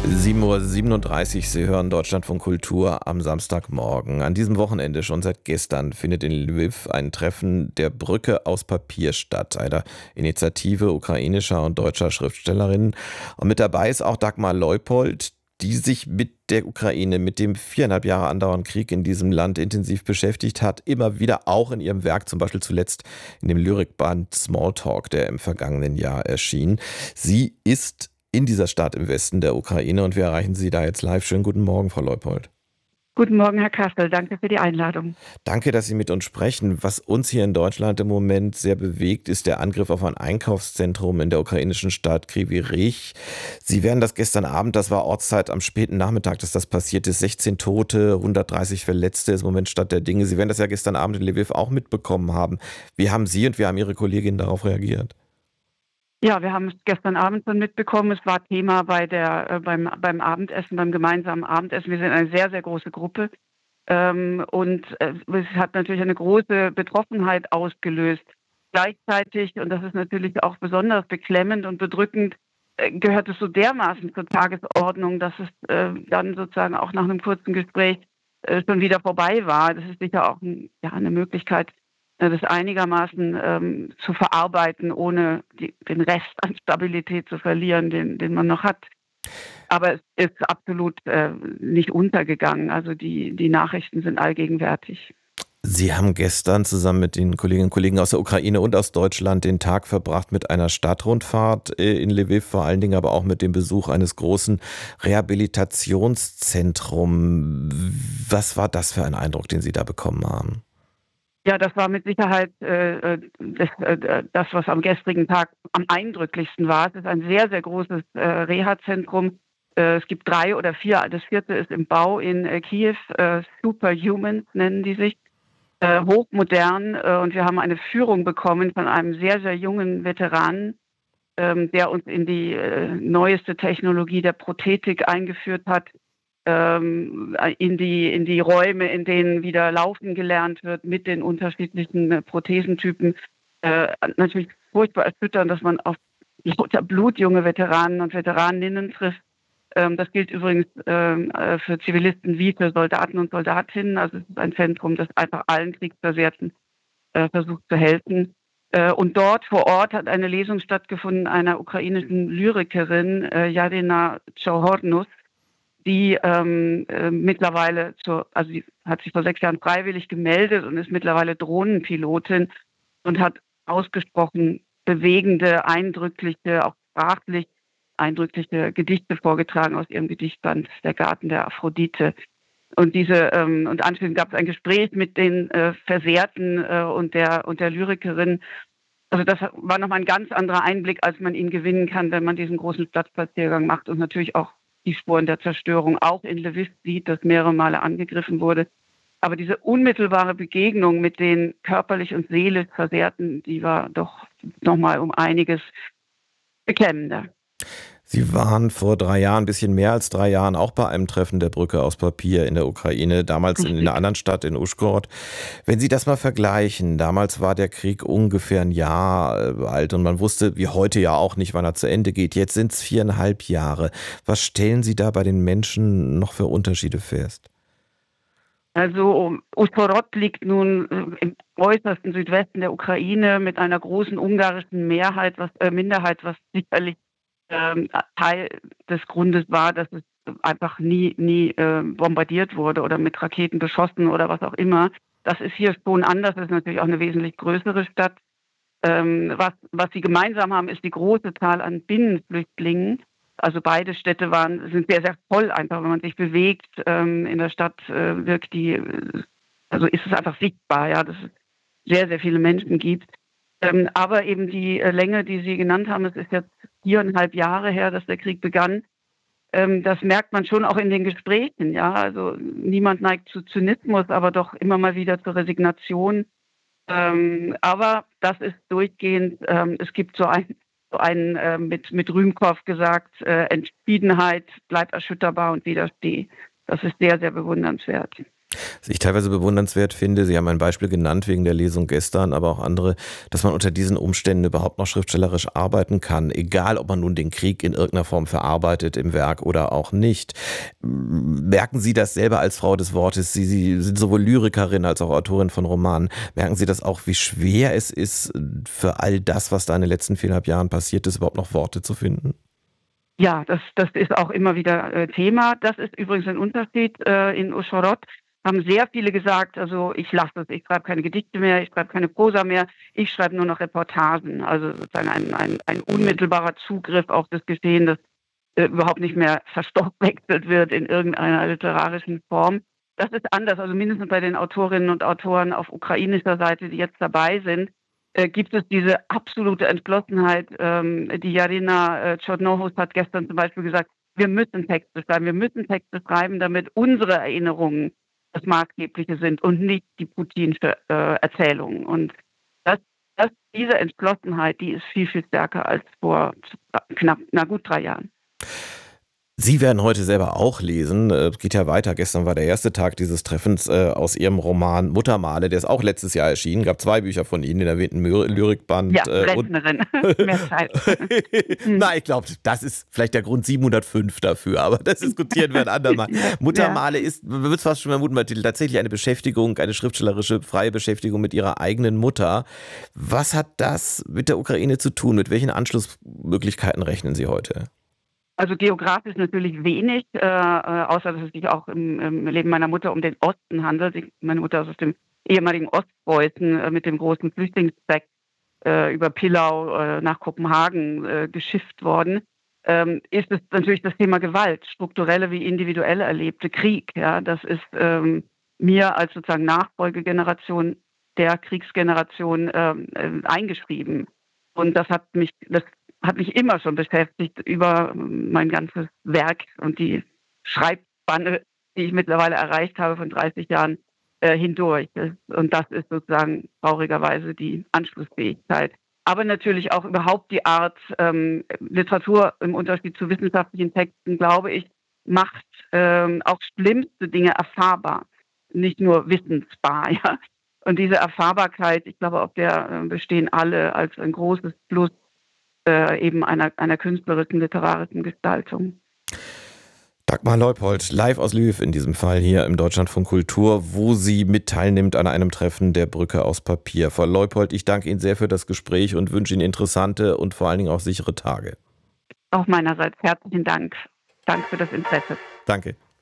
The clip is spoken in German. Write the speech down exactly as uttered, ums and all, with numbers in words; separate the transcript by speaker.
Speaker 1: sieben Uhr siebenunddreißig, Sie hören Deutschlandfunk Kultur am Samstagmorgen. An diesem Wochenende, schon seit gestern, findet in Lviv ein Treffen der Brücke aus Papier statt, einer Initiative ukrainischer und deutscher Schriftstellerinnen. Und mit dabei ist auch Dagmar Leupold, die sich mit der Ukraine, mit dem viereinhalb Jahre andauernden Krieg in diesem Land intensiv beschäftigt hat, immer wieder auch in ihrem Werk, zum Beispiel zuletzt in dem Lyrikband Smalltalk, der im vergangenen Jahr erschien. Sie ist in dieser Stadt im Westen der Ukraine und wir erreichen Sie da jetzt live. Schönen guten Morgen, Frau Leupold.
Speaker 2: Guten Morgen, Herr Kassel. Danke für die Einladung.
Speaker 1: Danke, dass Sie mit uns sprechen. Was uns hier in Deutschland im Moment sehr bewegt, ist der Angriff auf ein Einkaufszentrum in der ukrainischen Stadt Kryvyi Rih. Sie werden das gestern Abend, das war Ortszeit am späten Nachmittag, dass das passiert ist, sechzehn Tote, hundertdreißig Verletzte ist im Moment Stand der Dinge. Sie werden das ja gestern Abend in Lviv auch mitbekommen haben. Wie haben Sie und wie haben Ihre Kolleginnen darauf reagiert?
Speaker 2: Ja, wir haben es gestern Abend schon mitbekommen. Es war Thema bei der, äh, beim, beim Abendessen, beim gemeinsamen Abendessen. Wir sind eine sehr, sehr große Gruppe. Ähm, und äh, es hat natürlich eine große Betroffenheit ausgelöst. Gleichzeitig, und das ist natürlich auch besonders beklemmend und bedrückend, äh, gehört es so dermaßen zur Tagesordnung, dass es äh, dann sozusagen auch nach einem kurzen Gespräch äh, schon wieder vorbei war. Das ist sicher auch ein, ja, eine Möglichkeit, äh, das einigermaßen ähm, zu verarbeiten, ohne die, den Rest an Stabilität zu verlieren, den, den man noch hat. Aber es ist absolut äh, nicht untergegangen. Also die, die Nachrichten sind allgegenwärtig.
Speaker 1: Sie haben gestern zusammen mit den Kolleginnen und Kollegen aus der Ukraine und aus Deutschland den Tag verbracht mit einer Stadtrundfahrt äh, in Lviv, vor allen Dingen aber auch mit dem Besuch eines großen Rehabilitationszentrums. Was war das für ein Eindruck, den Sie da bekommen haben?
Speaker 2: Ja, das war mit Sicherheit äh, das, äh, das, was am gestrigen Tag am eindrücklichsten war. Es ist ein sehr, sehr großes äh, Reha-Zentrum. Äh, es gibt drei oder vier. Das vierte ist im Bau in äh, Kiew. Äh, Superhumans nennen die sich. Äh, hochmodern. Äh, und wir haben eine Führung bekommen von einem sehr, sehr jungen Veteranen, ähm, der uns in die äh, neueste Technologie der Prothetik eingeführt hat, ähm, in die, in die Räume, in denen wieder laufen gelernt wird mit den unterschiedlichen äh, Prothesentypen. Äh, natürlich furchtbar erschütternd, dass man auf lauter blutjunge Veteranen und Veteraninnen trifft. Ähm, das gilt übrigens ähm, äh, für Zivilisten wie für Soldaten und Soldatinnen. Also es ist ein Zentrum, das einfach allen Kriegsversehrten äh, versucht zu helfen. Äh, und dort vor Ort hat eine Lesung stattgefunden einer ukrainischen Lyrikerin, äh, Jarina Tschauhornus, die ähm, äh, mittlerweile, zur, also die hat sich vor sechs Jahren freiwillig gemeldet und ist mittlerweile Drohnenpilotin und hat ausgesprochen bewegende, eindrückliche, auch sprachlich eindrückliche Gedichte vorgetragen aus ihrem Gedichtband Der Garten der Aphrodite. Und diese ähm, und anschließend gab es ein Gespräch mit den äh, Versehrten äh, und der und der Lyrikerin. Also das war nochmal ein ganz anderer Einblick, als man ihn gewinnen kann, wenn man diesen großen Stadtspaziergang macht und natürlich auch die Spuren der Zerstörung auch in Lviv sieht, das mehrere Male angegriffen wurde. Aber diese unmittelbare Begegnung mit den körperlich und seelisch Versehrten, die war doch nochmal um einiges beklemmender.
Speaker 1: Sie waren vor drei Jahren, ein bisschen mehr als drei Jahren, auch bei einem Treffen der Brücke aus Papier in der Ukraine, damals in einer
Speaker 2: Richtig.
Speaker 1: anderen Stadt, in Uschgorod. Wenn Sie das mal vergleichen, damals war der Krieg ungefähr ein Jahr äh, alt und man wusste, wie heute ja auch nicht, wann er zu Ende geht. Jetzt sind es viereinhalb Jahre. Was stellen Sie da bei den Menschen noch für Unterschiede fest?
Speaker 2: Also Uschhorod liegt nun äh, im äußersten Südwesten der Ukraine mit einer großen ungarischen Mehrheit, was, äh, Minderheit, was sicherlich ähm, Teil des Grundes war, dass es einfach nie, nie äh, bombardiert wurde oder mit Raketen beschossen oder was auch immer. Das ist hier schon anders. Das ist natürlich auch eine wesentlich größere Stadt. Ähm, was, was sie gemeinsam haben, ist die große Zahl an Binnenflüchtlingen. Also beide Städte waren, sind sehr, sehr voll einfach, wenn man sich bewegt. Ähm, in der Stadt äh, wirkt die, äh, also ist es einfach sichtbar, ja, dass es sehr, sehr viele Menschen gibt. Ähm, aber eben die äh, Länge, die Sie genannt haben, es ist jetzt viereinhalb Jahre her, dass der Krieg begann. Ähm, das merkt man schon auch in den Gesprächen, ja. Also niemand neigt zu Zynismus, aber doch immer mal wieder zur Resignation. Ähm, aber das ist durchgehend, ähm, es gibt so ein, so einen äh, mit, mit Rühmkorff gesagt, äh, Entschiedenheit, bleib erschütterbar und widersteh. Das ist sehr, sehr bewundernswert.
Speaker 1: Was ich teilweise bewundernswert finde, Sie haben ein Beispiel genannt wegen der Lesung gestern, aber auch andere, dass man unter diesen Umständen überhaupt noch schriftstellerisch arbeiten kann, egal ob man nun den Krieg in irgendeiner Form verarbeitet im Werk oder auch nicht. Merken Sie das selber als Frau des Wortes? Sie, Sie sind sowohl Lyrikerin als auch Autorin von Romanen. Merken Sie das auch, wie schwer es ist, für all das, was da in den letzten viereinhalb Jahren passiert ist, überhaupt noch Worte zu finden?
Speaker 2: Ja, das, das ist auch immer wieder äh, Thema. Das ist übrigens ein Unterschied. Äh, in Uschhorod haben sehr viele gesagt, also ich lasse es, ich schreibe keine Gedichte mehr, ich schreibe keine Prosa mehr, ich schreibe nur noch Reportagen. Also sozusagen ein, ein, ein unmittelbarer Zugriff auf das Geschehen, das äh, überhaupt nicht mehr verstoffwechselt wird in irgendeiner literarischen Form. Das ist anders, also mindestens bei den Autorinnen und Autoren auf ukrainischer Seite, die jetzt dabei sind, äh, gibt es diese absolute Entschlossenheit. Ähm, die Jarina äh, Tschornohus hat gestern zum Beispiel gesagt, wir müssen Texte schreiben, wir müssen Texte schreiben, damit unsere Erinnerungen das Maßgebliche sind und nicht die putinsche äh, Erzählung. Und das, das, diese Entschlossenheit, die ist viel, viel stärker als vor knapp, na gut drei Jahren.
Speaker 1: Sie werden heute selber auch lesen. Es geht ja weiter. Gestern war der erste Tag dieses Treffens äh, aus Ihrem Roman Muttermale. Der ist auch letztes Jahr erschienen. Gab zwei Bücher von Ihnen, den erwähnten Myr- Lyrikband.
Speaker 2: Ja,
Speaker 1: Äh, und
Speaker 2: Rentnerin. Mehr Zeit.
Speaker 1: Na, ich glaube, das ist vielleicht der Grund siebenhundertfünf dafür, aber das diskutieren wir ein andermal. Muttermale ist, man würde es fast schon vermuten, tatsächlich eine Beschäftigung, eine schriftstellerische freie Beschäftigung mit Ihrer eigenen Mutter. Was hat das mit der Ukraine zu tun? Mit welchen Anschlussmöglichkeiten rechnen Sie heute?
Speaker 2: Also geografisch natürlich wenig, äh, außer dass es sich auch im, im Leben meiner Mutter um den Osten handelt. Ich, meine Mutter ist aus dem ehemaligen Ostpreußen äh, mit dem großen Flüchtlingszweck äh, über Pillau äh, nach Kopenhagen äh, geschifft worden. Ähm, ist es natürlich das Thema Gewalt, strukturelle wie individuelle erlebte Krieg. Ja, das ist ähm, mir als sozusagen Nachfolgegeneration der Kriegsgeneration ähm, äh, eingeschrieben. Und das hat mich, das hat mich immer schon beschäftigt über mein ganzes Werk und die Schreibspanne, die ich mittlerweile erreicht habe von dreißig Jahren äh, hindurch. Und das ist sozusagen traurigerweise die Anschlussfähigkeit. Aber natürlich auch überhaupt die Art, ähm, Literatur im Unterschied zu wissenschaftlichen Texten, glaube ich, macht ähm, auch schlimmste Dinge erfahrbar, nicht nur wissensbar. Ja? Und diese Erfahrbarkeit, ich glaube, auf der äh, bestehen alle als ein großes Plus Äh, eben einer, einer künstlerischen, literarischen Gestaltung.
Speaker 1: Dagmar Leupold, live aus Lviv in diesem Fall hier im Deutschlandfunk Kultur, wo sie mit teilnimmt an einem Treffen der Brücke aus Papier. Frau Leupold, ich danke Ihnen sehr für das Gespräch und wünsche Ihnen interessante und vor allen Dingen auch sichere Tage.
Speaker 2: Auch meinerseits herzlichen Dank. Danke für das Interesse.
Speaker 1: Danke.